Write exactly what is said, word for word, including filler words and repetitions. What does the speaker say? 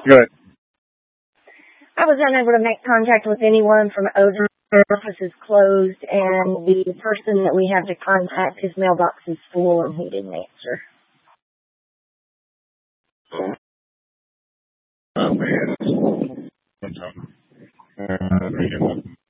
Good. I was unable to make contact with anyone from Odin. Their office is closed, and the person that we have to contact, his mailbox is full, and he didn't answer. Oh, man. Uh,